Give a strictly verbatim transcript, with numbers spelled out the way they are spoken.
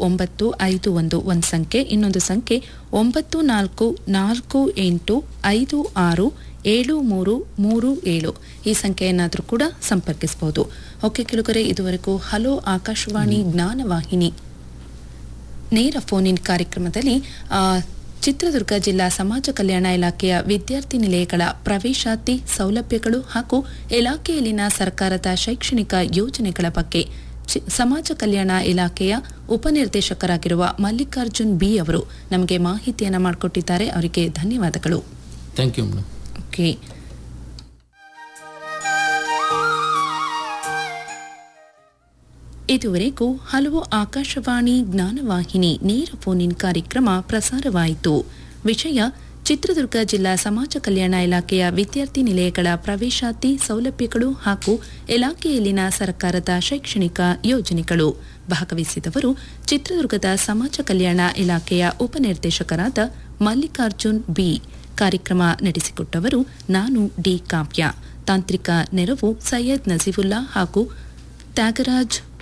ಒಂಬತ್ತು ಐದು ಒಂದು ಒಂದು ಸಂಖ್ಯೆ, ಇನ್ನೊಂದು ಸಂಖ್ಯೆ ಒಂಬತ್ತು ನಾಲ್ಕು ನಾಲ್ಕು ಎಂಟು ಐದು ಆರು ಏಳು ಮೂರು ಮೂರು ಏಳು. ಈ ಸಂಖ್ಯೆಯನ್ನಾದರೂ ಕೂಡ ಸಂಪರ್ಕಿಸಬಹುದು. ಓಕೆ ಕೇಳುಗರೆ, ಇದುವರೆಗೂ ಹಲೋ ಆಕಾಶವಾಣಿ ಜ್ಞಾನವಾಹಿನಿ ನೇರ ಫೋನ್ ಇನ್ ಕಾರ್ಯಕ್ರಮದಲ್ಲಿ ಚಿತ್ರದುರ್ಗ ಜಿಲ್ಲಾ ಸಮಾಜ ಕಲ್ಯಾಣ ಇಲಾಖೆಯ ವಿದ್ಯಾರ್ಥಿ ನಿಲಯಗಳ ಪ್ರವೇಶಾತಿ ಸೌಲಭ್ಯಗಳು ಹಾಗೂ ಇಲಾಖೆಯಲ್ಲಿನ ಸರ್ಕಾರದ ಶೈಕ್ಷಣಿಕ ಯೋಜನೆಗಳ ಬಗ್ಗೆ ಸಮಾಜ ಕಲ್ಯಾಣ ಇಲಾಖೆಯ ಉಪನಿರ್ದೇಶಕರಾಗಿರುವ ಮಲ್ಲಿಕಾರ್ಜುನ್ ಬಿ ಅವರು ನಮಗೆ ಮಾಹಿತಿಯನ್ನು ಮಾಡಿಕೊಟ್ಟಿದ್ದಾರೆ. ಅವರಿಗೆ ಧನ್ಯವಾದಗಳು. Thank you madam. ಓಕೆ, ಇದುವರೆಗೂ ಹಲವು ಆಕಾಶವಾಣಿ ಜ್ಞಾನವಾಹಿನಿ ನೇರ ಫೋನ್ ಇನ್ ಕಾರ್ಯಕ್ರಮ ಪ್ರಸಾರವಾಯಿತು. ವಿಷಯ ಚಿತ್ರದುರ್ಗ ಜಿಲ್ಲಾ ಸಮಾಜ ಕಲ್ಯಾಣ ಇಲಾಖೆಯ ವಿದ್ಯಾರ್ಥಿ ನಿಲಯಗಳ ಪ್ರವೇಶಾತಿ ಸೌಲಭ್ಯಗಳು ಹಾಗೂ ಇಲಾಖೆಯಲ್ಲಿನ ಸರ್ಕಾರದ ಶೈಕ್ಷಣಿಕ ಯೋಜನೆಗಳು. ಭಾಗವಹಿಸಿದವರು ಚಿತ್ರದುರ್ಗದ ಸಮಾಜ ಕಲ್ಯಾಣ ಇಲಾಖೆಯ ಉಪನಿರ್ದೇಶಕರಾದ ಮಲ್ಲಿಕಾರ್ಜುನ್ ಬಿ. ಕಾರ್ಯಕ್ರಮ ನಡೆಸಿಕೊಟ್ಟವರು ನಾನು ಡಿ ಕಾವ್ಯ. ತಾಂತ್ರಿಕ ನೆರವು ಸೈಯದ್ ನಜೀವುಲ್ಲಾ ಹಾಗೂ ತ್ಯಾಗರಾಜ್